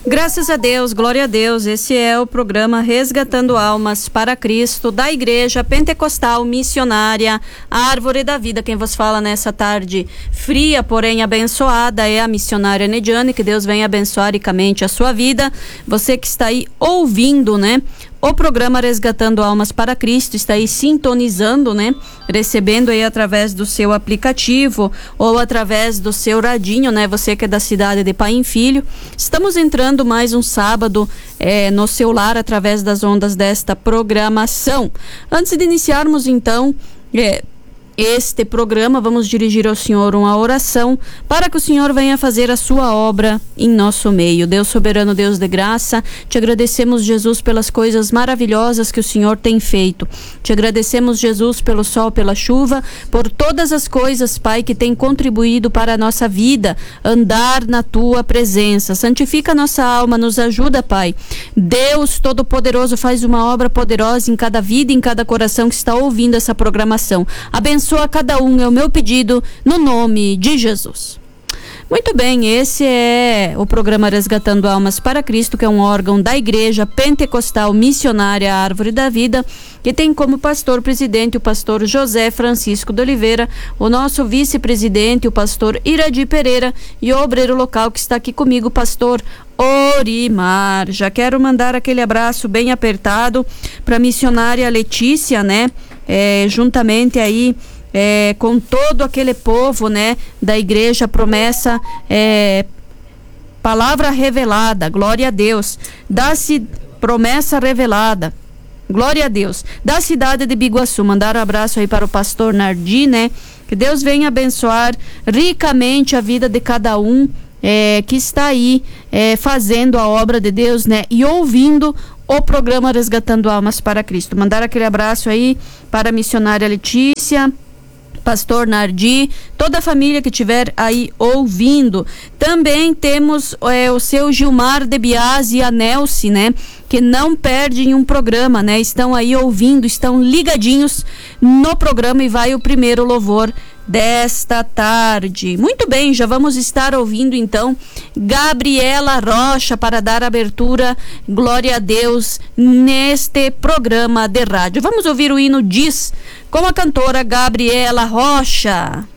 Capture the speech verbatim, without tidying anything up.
Graças a Deus, glória a Deus. Esse é o programa Resgatando Almas para Cristo da Igreja Pentecostal Missionária Árvore da Vida. Quem vos fala nessa tarde fria, porém abençoada, é a missionária Nediane. Que Deus venha abençoar ricamente a sua vida. Você que está aí ouvindo, né? O programa Resgatando Almas para Cristo está aí sintonizando, né? Recebendo aí através do seu aplicativo ou através do seu radinho, né? Você que é da cidade de Pai e Filho. Estamos entrando mais um sábado é, no seu lar através das ondas desta programação. Antes de iniciarmos, então, é, este programa, vamos dirigir ao Senhor uma oração para que o Senhor venha fazer a sua obra em nosso meio. Deus soberano, Deus de graça, te agradecemos, Jesus, pelas coisas maravilhosas que o Senhor tem feito. Te agradecemos, Jesus, pelo sol, pela chuva, por todas as coisas, Pai, que tem contribuído para a nossa vida, andar na tua presença. Santifica a nossa alma, nos ajuda, Pai. Deus Todo-Poderoso, faz uma obra poderosa em cada vida, em cada coração que está ouvindo essa programação. Abençoa Abençoa cada um, é o meu pedido, no nome de Jesus. Muito bem, esse é o programa Resgatando Almas para Cristo, que é um órgão da Igreja Pentecostal Missionária Árvore da Vida, que tem como pastor-presidente o pastor José Francisco de Oliveira, o nosso vice-presidente, o pastor Iradi Pereira, e o obreiro local que está aqui comigo, o pastor Orimar. Já quero mandar aquele abraço bem apertado para a missionária Letícia, né? É, juntamente aí É, com todo aquele povo, né, da Igreja Promessa, é, Palavra Revelada, glória a Deus, da Promessa Revelada, glória a Deus, da cidade de Biguaçu. Mandar um abraço aí para o pastor Nardi, né, que Deus venha abençoar ricamente a vida de cada um é, que está aí é, fazendo a obra de Deus, né, e ouvindo o programa Resgatando Almas para Cristo. Mandar aquele abraço aí para a missionária Letícia, pastor Nardi, toda a família que estiver aí ouvindo. Também temos é, o seu Gilmar de Biasi e a Nelce, né? Que não perdem um programa, né? Estão aí ouvindo, estão ligadinhos no programa, e vai o primeiro louvor desta tarde. Muito bem, já vamos estar ouvindo então Gabriela Rocha para dar abertura, glória a Deus, neste programa de rádio. Vamos ouvir o hino Diz com a cantora Gabriela Rocha.